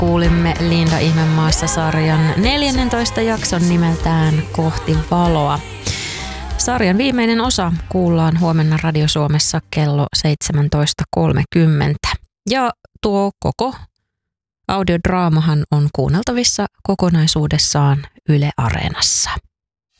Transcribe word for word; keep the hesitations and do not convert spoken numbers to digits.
kuulimme Linda Ihmemaassa-sarjan neljännentoista jakson nimeltään Kohti valoa. Sarjan viimeinen osa kuullaan huomenna Radio Suomessa kello seitsemäntoista kolmekymmentä. Ja tuo koko audiodraamahan on kuunneltavissa kokonaisuudessaan Yle Areenassa.